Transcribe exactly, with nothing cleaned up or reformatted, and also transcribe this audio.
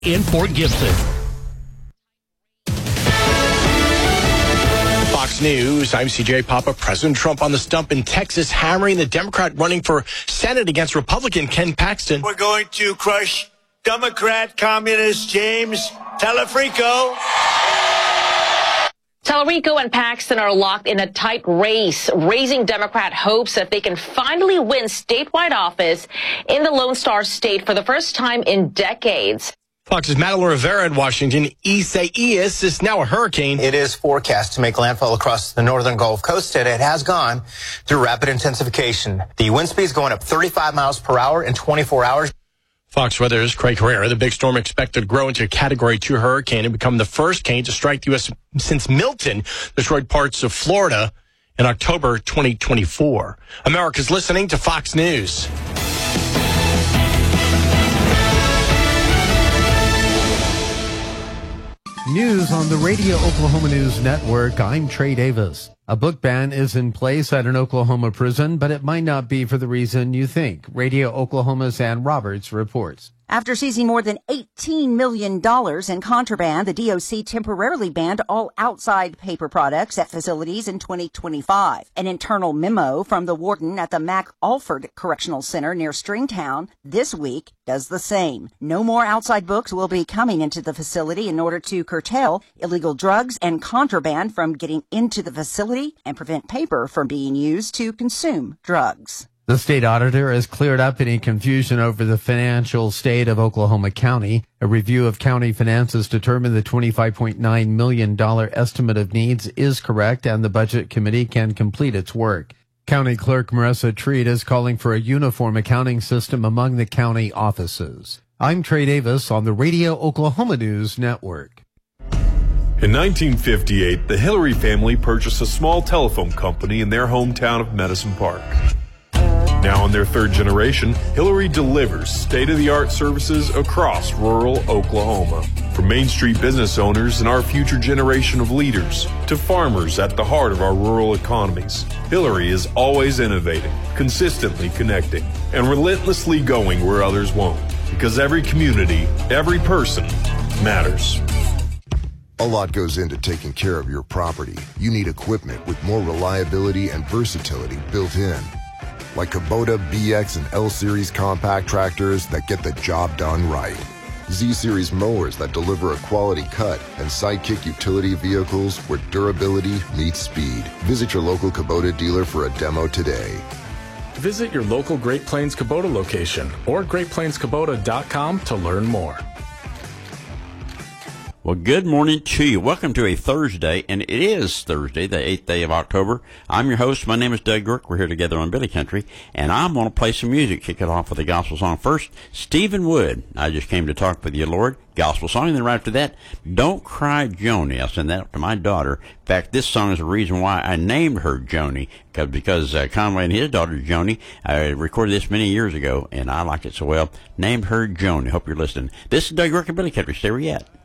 in Fort Gibson. Fox News, I'm C J Papa. President Trump on the stump in Texas, hammering the Democrat running for Senate against Republican Ken Paxton. We're going to crush Democrat communist James Telefrico. Telefrico and Paxton are locked in a tight race, raising Democrat hopes that they can finally win statewide office in the Lone Star State for the first time in decades. Fox's Madeline Rivera in Washington. Isaias is now a hurricane. It is forecast to make landfall across the northern Gulf Coast, and it has gone through rapid intensification. The wind speed is going up thirty-five miles per hour in twenty-four hours. Fox Weather's Craig Herrera. The big storm expected to grow into a Category two hurricane and become the first cane to strike the U S since Milton destroyed parts of Florida in October twenty twenty-four. America's listening to Fox News. News on the Radio Oklahoma News Network. I'm Trey Davis. A book ban is in place at an Oklahoma prison, but it might not be for the reason you think. Radio Oklahoma's Ann Roberts reports. After seizing more than eighteen million dollars in contraband, the D O C temporarily banned all outside paper products at facilities in twenty twenty-five. An internal memo from the warden at the Mac Alford Correctional Center near Stringtown this week does the same. No more outside books will be coming into the facility in order to curtail illegal drugs and contraband from getting into the facility and prevent paper from being used to consume drugs. The state auditor has cleared up any confusion over the financial state of Oklahoma County. A review of county finances determined the twenty-five point nine million dollars estimate of needs is correct, and the budget committee can complete its work. County Clerk Marissa Treat is calling for a uniform accounting system among the county offices. I'm Trey Davis on the Radio Oklahoma News Network. In nineteen fifty-eight, the Hillary family purchased a small telephone company in their hometown of Medicine Park. Now in their third generation, Hillary delivers state-of-the-art services across rural Oklahoma. From Main Street business owners and our future generation of leaders to farmers at the heart of our rural economies, Hillary is always innovating, consistently connecting, and relentlessly going where others won't. Because every community, every person matters. A lot goes into taking care of your property. You need equipment with more reliability and versatility built in. Like Kubota B X and L-Series compact tractors that get the job done right. Z-Series mowers that deliver a quality cut, and Sidekick utility vehicles where durability meets speed. Visit your local Kubota dealer for a demo today. Visit your local Great Plains Kubota location or great plains kubota dot com to learn more. Well, good morning to you. Welcome to a Thursday, and it is Thursday, the eighth day of October. I'm your host. My name is Doug York. We're here together on Billy Country, and I'm going to play some music. Kick it off with a gospel song. First, Stephen Wood, I Just Came to Talk With You, Lord, gospel song. And then right after that, Don't Cry Joni. I'll send that up to my daughter. In fact, this song is the reason why I named her Joni, because uh, Conway and his daughter Joni, I recorded this many years ago, and I liked it so well, named her Joni. Hope you're listening. This is Doug York and Billy Country. Stay where you at.